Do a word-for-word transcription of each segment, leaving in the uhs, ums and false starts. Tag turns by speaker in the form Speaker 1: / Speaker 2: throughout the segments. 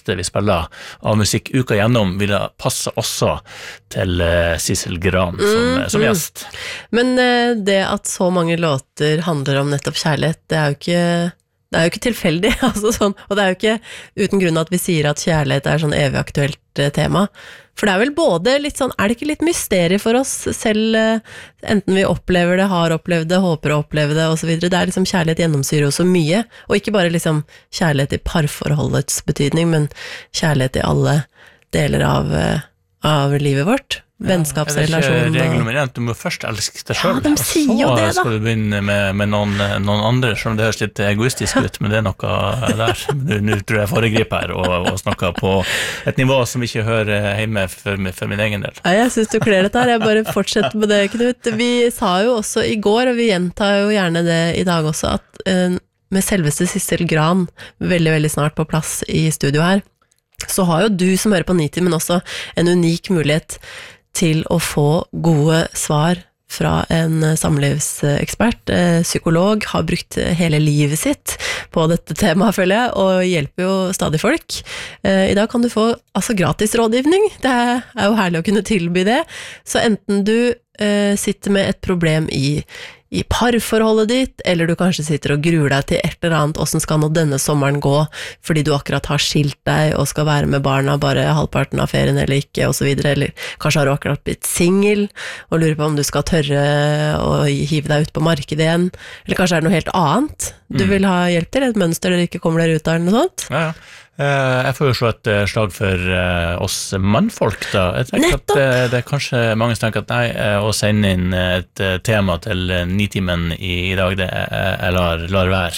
Speaker 1: meste vi spiller av musikk uka gjennom ville passe også til uh, Sissel Gran som, mm, som gjest.
Speaker 2: Men uh, det at så mange låter handler om nettopp kjærlighet, det er jo ikke... Det er jo ikke tilfeldig, altså sånn, og det er jo ikke uten grunn at vi sier at kjærlighet er sånn evig aktuelt eh, tema. For det er vel både litt sånn, er det ikke litt mysterie for oss selv, eh, enten vi opplever det, har opplevd det, håper å oppleve det, og så videre. Det er liksom kjærlighet gjennomsyrer jo så mye, og ikke bare liksom kjærlighet i parforholdets betydning, men kjærlighet i alle deler av, eh, av livet vårt. Vennskapsrelasjon.
Speaker 1: Ja, er det ikke regel nummer én? Du må først elske deg selv,
Speaker 2: ja, de sier jo det, da.
Speaker 1: Og så skal du begynne med, med noen, noen andre, selv om det høres litt egoistisk ut, men det er noe der. Nå tror jeg foregriper her, og, og snakker på et nivå som ikke hører hjemme for, for min egen del.
Speaker 2: Ja, jeg synes du kler dette her, jeg bare fortsetter med det, Knut. Vi sa jo også i går, og vi gjentar jo gjerne det i dag også, at uh, med selveste Sissel Gran, veldig, veldig snart på plass i studio her, så har jo du som hører på Nitid, men også en unik mulighet til å få gode svar fra en samlivsekspert, psykolog, har brukt hele livet sitt på dette temaet, føler jeg, og hjelper jo stadig folk. I dag kan du få altså gratis rådgivning, det er jo herlig å kunne tilby det, så enten du uh, sitter med et problem i i parforholdet ditt, eller du kanskje sitter og gruer deg til et eller annet, hvordan skal nå denne sommeren gå, fordi du akkurat har skilt deg og skal være med barna bare halvparten av ferien eller ikke, og så videre, eller kanskje har du akkurat blitt single, og lurer på om du skal tørre å hive deg ut på markedet igjen, eller kanskje er det noe helt annet du mm. vil ha hjelp til, et mønster der du ikke kommer dere ut av, eller noe sånt?
Speaker 1: Ja, ja. Jeg får jo slå et slag for oss mannfolk da. Jeg tenker at det, det er kanskje mange som tenker at nei, å sende inn et tema til Nitimen i, i dag, det jeg lar, lar være.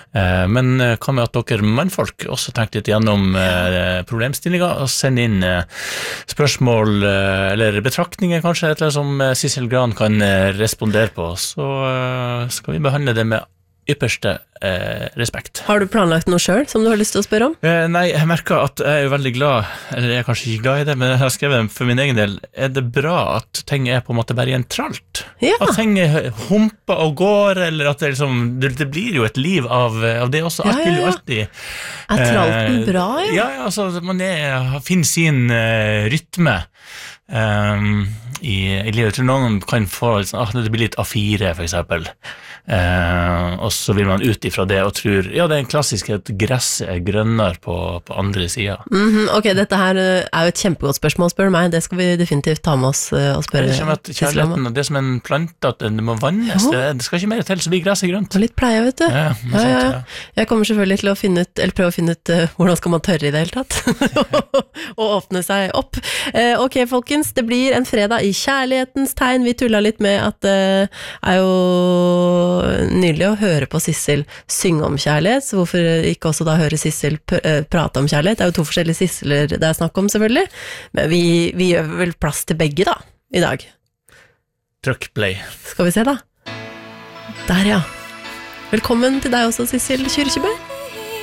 Speaker 1: Men hva med at dere mannfolk også tenkte litt gjennom problemstillinger og sende inn spørsmål eller betraktninger kanskje, et eller annet som Sissel Gran kan respondere på, så skal vi behandle det med ypperste eh, respekt.
Speaker 2: Har du planlagt noe selv som du har lyst til å spørre om?
Speaker 1: Eh, nei, jeg merker at jeg er veldig glad, eller jeg er kanskje ikke glad i det, men jeg har skrevet for min egen del, er det bra at ting er på en måte bare i en tralt?
Speaker 2: Ja.
Speaker 1: At ting humper og går, eller at det liksom, det, det blir jo et liv av, av det også, alt vil jo alltid.
Speaker 2: Er tralten eh, bra, ja?
Speaker 1: Ja, altså, man er, finner sin uh, rytme. Um, i, i livet. Jeg tror noen kan få sånn, ah, det blir litt A fire for eksempel, uh, og så vil man ut ifra det og tror, ja, det er en klassisk at gresset er grønnere på, på andre siden.
Speaker 2: Mm-hmm, ok, dette her er jo et kjempegodt spørsmål, spør du meg, det skal vi definitivt ta med oss uh, og spørre.
Speaker 1: Det kommer at kjærligheten, det som en plante, at det må vannes, det, det skal ikke mer til, så blir gresset grønt.
Speaker 2: Og litt pleie, vet du.
Speaker 1: Ja,
Speaker 2: ja, ja, ja.
Speaker 1: Sant, ja.
Speaker 2: Jeg kommer selvfølgelig til å finne ut, eller prøve å finne ut uh, hvordan skal man tørre i det hele tatt, og åpne seg opp. Uh, ok, folkens, det blir en fredag i kjærlighetens tegn. Vi tullet litt med at det er jo nydelig å høre på Sissel synge om kjærlighet, så hvorfor ikke også da høre Sissel prate om kjærlighet? Det er jo to forskjellige Sisseler det er snakk om selvfølgelig, men vi, vi gjør vel plass til begge da, i dag.
Speaker 1: Trykk play.
Speaker 2: Skal vi se da. Der ja. Velkommen til deg også, Sissel Kyrkjebø.